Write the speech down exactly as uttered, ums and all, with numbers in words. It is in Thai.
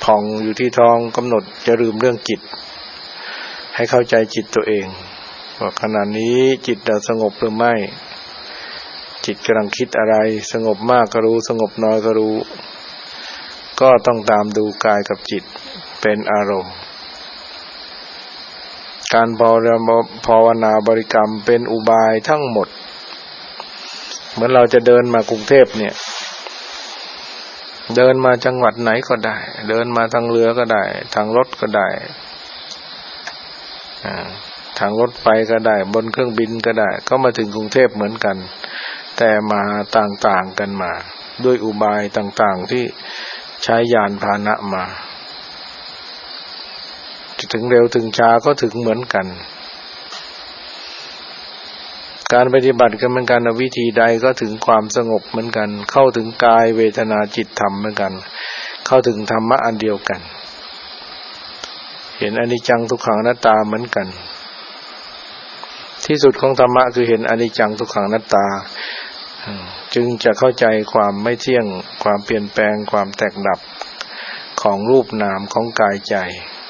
พองอยู่ที่ท้องกำหนดจะลืมเรื่องจิตให้เข้าใจจิตตัวเองว่าขณะนี้จิตเราสงบหรือไม่จิตกำลังคิดอะไรสงบมากก็รู้สงบน้อยก็รู้ก็ต้องตามดูกายกับจิตเป็นอารมณ์การภาวนาบริกรรมเป็นอุบายทั้งหมดเหมือนเราจะเดินมากรุงเทพเนี่ยเดินมาจังหวัดไหนก็ได้เดินมาทางเรือก็ได้ทางรถก็ได้ทางรถไฟก็ได้บนเครื่องบินก็ได้ก็มาถึงกรุงเทพเหมือนกันแต่มาต่างๆกันมาด้วยอุบายต่างๆที่ใช้ยานพาหนะมาจะถึงเร็วถึงช้าก็ถึงเหมือนกันการปฏิบัติกันเหมือนกันวิธีใดก็ถึงความสงบเหมือนกันเข้าถึงกายเวทนาจิตธรรมเหมือนกันเข้าถึงธรรมะอันเดียวกันเห็นอนิจจังทุกขังอนัตตาเหมือนกันที่สุดของธรรมะคือเห็นอนิจจังทุกขังอนัตตาจึงจะเข้าใจความไม่เที่ยงความเปลี่ยนแปลงความแตกดับของรูปนามของกายใจ